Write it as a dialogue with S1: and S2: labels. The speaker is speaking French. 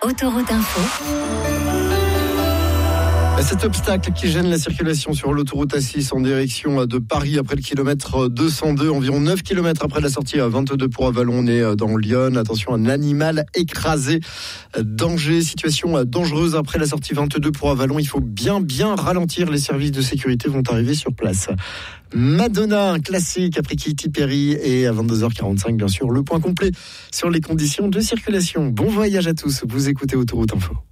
S1: Autoroute Info.
S2: Cet obstacle qui gêne la circulation sur l'autoroute A6 en direction de Paris après le kilomètre 202, environ 9 km après la sortie à 22 pour Avallon, on est dans l'Yonne. Attention, un animal écrasé. Danger, situation dangereuse après la sortie 22 pour Avallon. Il faut bien ralentir. Les services de sécurité vont arriver sur place. Madonna, un classique après Katy Perry, et à 22h45, bien sûr, le point complet sur les conditions de circulation. Bon voyage à tous. Vous écoutez Autoroute Info.